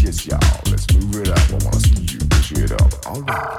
this, y'all. Let's move it up. I wanna see you push it up. Alright.